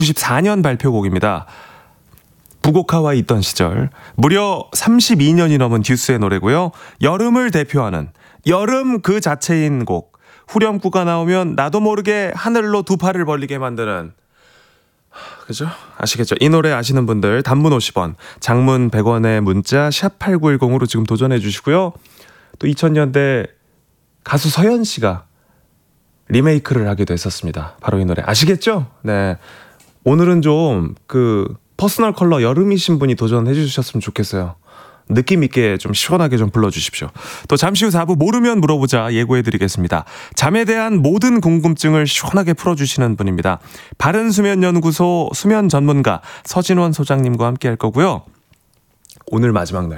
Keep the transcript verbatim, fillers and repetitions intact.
구십사 년 발표곡입니다. 부곡하와 있던 시절. 무려 삼십이 년이 넘은 듀스의 노래고요. 여름을 대표하는 여름 그 자체인 곡. 후렴구가 나오면 나도 모르게 하늘로 두 팔을 벌리게 만드는, 그죠? 아시겠죠? 이 노래 아시는 분들 단문 오십 원, 장문 백 원의 문자 샵 팔구일공으로 지금 도전해 주시고요. 또 이천 년대 가수 서현 씨가 리메이크를 하기도 했었습니다. 바로 이 노래 아시겠죠? 네. 오늘은 좀 그 퍼스널 컬러 여름이신 분이 도전해 주셨으면 좋겠어요. 느낌 있게 좀 시원하게 좀 불러주십시오. 또 잠시 후 사 부 모르면 물어보자 예고해드리겠습니다. 잠에 대한 모든 궁금증을 시원하게 풀어주시는 분입니다. 바른수면연구소 수면 전문가 서진원 소장님과 함께 할 거고요. 오늘 마지막 날